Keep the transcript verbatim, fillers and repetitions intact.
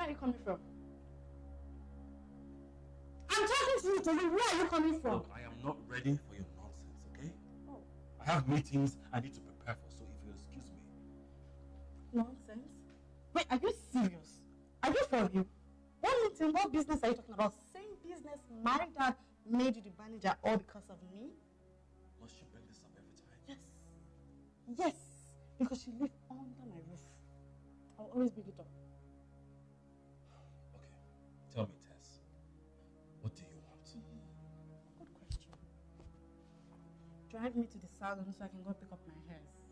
are you coming from? I'm talking to you, Tolu. Where are you coming from? Look, I am not ready for your nonsense, okay? Oh. I have meetings I need to prepare for, so if you excuse me. Nonsense? Wait, are you serious? Are you for real? What meeting, what business are you talking about? Same business my dad made you the manager all because of me? Must you bring this up every time? Yes. Yes. Because you live under my roof. I'll always bring it up. Okay. Tell me, Tess. What do you want? Mm-hmm. Good question. Drive me to the salon so I can go pick up my hairs.